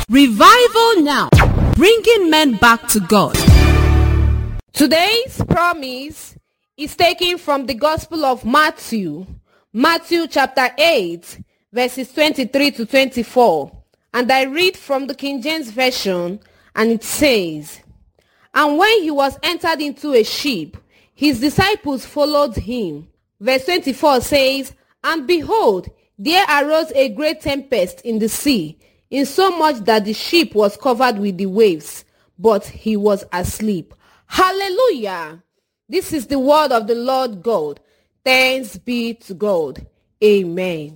Revival Now, bringing men back to God. Today's promise is taken from the Gospel of Matthew chapter 8, verses 23 to 24. And I read from the King James Version, and it says, "And when he was entered into a ship, his disciples followed him." Verse 24 says, "And behold, there arose a great tempest in the sea, insomuch that the ship was covered with the waves, but he was asleep." Hallelujah! This is the word of the Lord God. Thanks be to God. Amen.